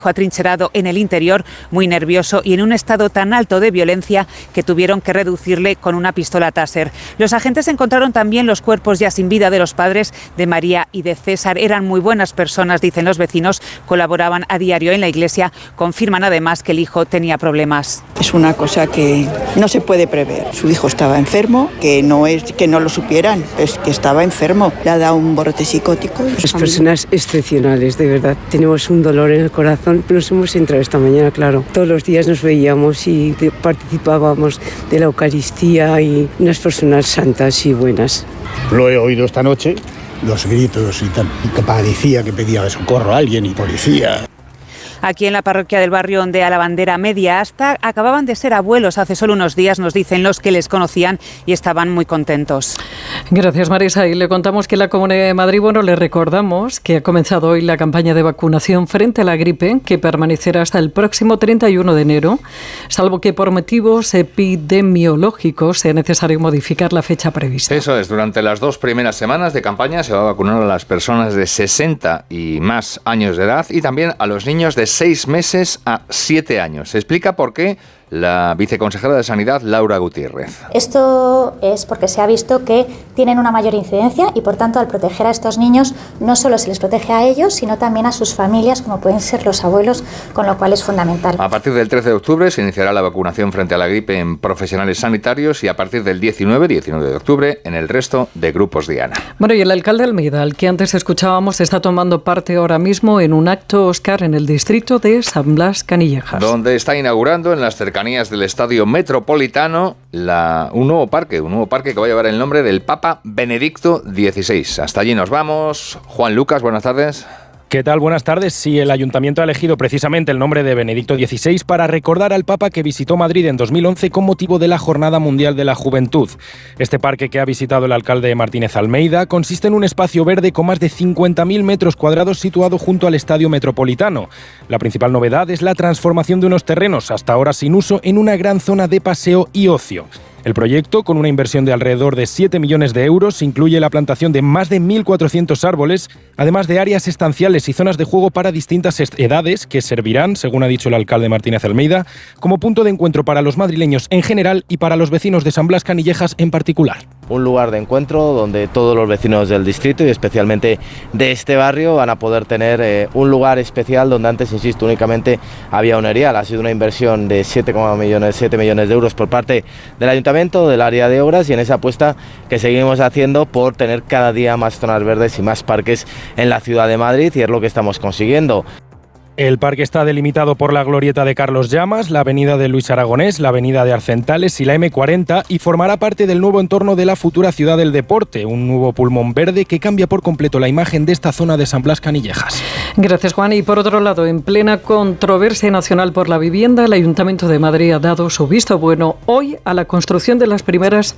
atrincherado en el interior, muy nervioso y en un estado tan alto de violencia que tuvieron que reducirle con una pistola Taser. Los agentes encontraron también los cuerpos ya sin vida de los padres de María y de César. Eran muy buenas personas, dicen los vecinos, colaboraban a diario en la iglesia, confirman además que el hijo tenía problemas. Es una cosa que no se puede prever. Su hijo estaba enfermo, que no es que no lo supieran, es que estaba enfermo. Le ha dado un brote psicótico. Las personas excepcionales, de verdad. Tenemos un dolor en el corazón. Nos hemos entrado esta mañana, claro. Todos los días nos veíamos y participábamos de la Eucaristía y unas personas santas y buenas. Lo he oído esta noche, los gritos y tal, y que parecía que pedía socorro a alguien y policía. Aquí en la parroquia del barrio de la Bandera Media Asta acababan de ser abuelos hace solo unos días, nos dicen los que les conocían y estaban muy contentos. Gracias, Marisa. Y le contamos que la Comunidad de Madrid, le recordamos que ha comenzado hoy la campaña de vacunación frente a la gripe, que permanecerá hasta el próximo 31 de enero, salvo que por motivos epidemiológicos sea necesario modificar la fecha prevista. Eso es, durante las 2 primeras semanas de campaña se va a vacunar a las personas de 60 y más años de edad y también a los niños de 6 meses a 7 años. Se explica por qué la viceconsejera de Sanidad, Laura Gutiérrez. Esto es porque se ha visto que tienen una mayor incidencia y, por tanto, al proteger a estos niños, no solo se les protege a ellos, sino también a sus familias, como pueden ser los abuelos, con lo cual es fundamental. A partir del 13 de octubre se iniciará la vacunación frente a la gripe en profesionales sanitarios y a partir del 19 de octubre en el resto de grupos diana. Bueno, y el alcalde de Almeida, al que antes escuchábamos, está tomando parte ahora mismo en un acto, Óscar, en el distrito de San Blas Canillejas, donde está inaugurando en las cercanías del Estadio Metropolitano un nuevo parque que va a llevar el nombre del Papa Benedicto XVI. Hasta allí nos vamos. Juan Lucas, buenas tardes. ¿Qué tal? Buenas tardes. Sí, el Ayuntamiento ha elegido precisamente el nombre de Benedicto XVI para recordar al Papa que visitó Madrid en 2011 con motivo de la Jornada Mundial de la Juventud. Este parque que ha visitado el alcalde Martínez Almeida consiste en un espacio verde con más de 50.000 metros cuadrados situado junto al Estadio Metropolitano. La principal novedad es la transformación de unos terrenos hasta ahora sin uso en una gran zona de paseo y ocio. El proyecto, con una inversión de alrededor de 7 millones de euros, incluye la plantación de más de 1.400 árboles, además de áreas estanciales y zonas de juego para distintas edades que servirán, según ha dicho el alcalde Martínez Almeida, como punto de encuentro para los madrileños en general y para los vecinos de San Blas Canillejas en particular. Un lugar de encuentro donde todos los vecinos del distrito y especialmente de este barrio van a poder tener un lugar especial donde antes, insisto, únicamente había un erial. Ha sido una inversión de 7 millones de euros por parte del Ayuntamiento, del área de obras, y en esa apuesta que seguimos haciendo por tener cada día más zonas verdes y más parques en la ciudad de Madrid, y es lo que estamos consiguiendo. El parque está delimitado por la glorieta de Carlos Llamas, la avenida de Luis Aragonés, la avenida de Arcentales y la M40 y formará parte del nuevo entorno de la futura ciudad del deporte, un nuevo pulmón verde que cambia por completo la imagen de esta zona de San Blas Canillejas. Gracias, Juan. Y por otro lado, en plena controversia nacional por la vivienda, el Ayuntamiento de Madrid ha dado su visto bueno hoy a la construcción de las primeras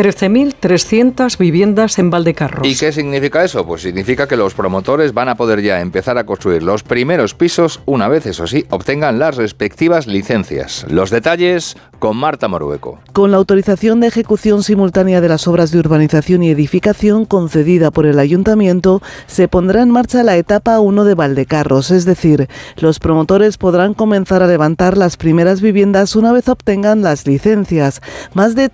13.300 viviendas en Valdecarros. ¿Y qué significa eso? Pues significa que los promotores van a poder ya empezar a construir los primeros pisos una vez, eso sí, obtengan las respectivas licencias. Los detalles con Marta Morueco. Con la autorización de ejecución simultánea de las obras de urbanización y edificación concedida por el Ayuntamiento, se pondrá en marcha la etapa 1 de Valdecarros, es decir, los promotores podrán comenzar a levantar las primeras viviendas una vez obtengan las licencias, más de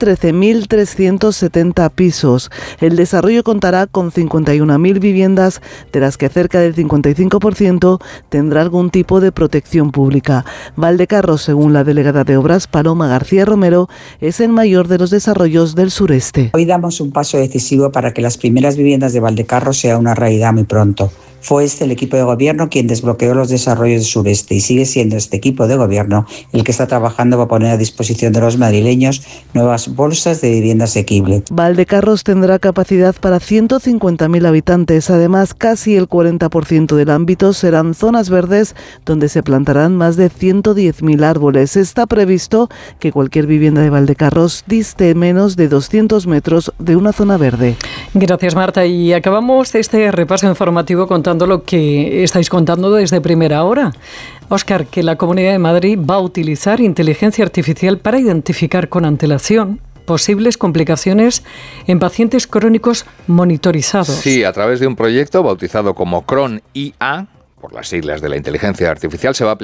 13.370 pisos. El desarrollo contará con 51.000 viviendas, de las que cerca del 55% tendrá algún tipo de protección pública. Valdecarros, según la delegada de Obras, Paloma García Romero, es el mayor de los desarrollos del sureste. Hoy damos un paso decisivo para que las primeras viviendas de Valdecarros sea una realidad muy pronto. Fue el equipo de gobierno quien desbloqueó los desarrollos del sureste y sigue siendo este equipo de gobierno el que está trabajando para poner a disposición de los madrileños nuevas bolsas de vivienda asequible. Valdecarros tendrá capacidad para 150.000 habitantes. Además, casi el 40% del ámbito serán zonas verdes donde se plantarán más de 110.000 árboles. Está previsto que cualquier vivienda de Valdecarros diste menos de 200 metros de una zona verde. Gracias, Marta. Y acabamos este repaso informativo contando lo que estáis contando desde primera hora. Óscar, que la Comunidad de Madrid va a utilizar inteligencia artificial para identificar con antelación posibles complicaciones en pacientes crónicos monitorizados. Sí, a través de un proyecto bautizado como CRON-IA, por las siglas de la inteligencia artificial, se va a aplicar